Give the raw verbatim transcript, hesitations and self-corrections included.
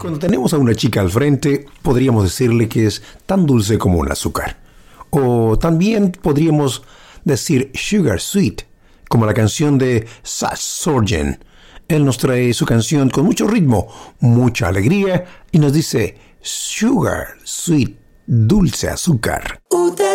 Cuando tenemos a una chica al frente, podríamos decirle que es tan dulce como un azúcar. O también podríamos decir sugar sweet, como la canción de Sash Sargent. Él nos trae su canción con mucho ritmo, mucha alegría y nos dice sugar sweet, dulce azúcar.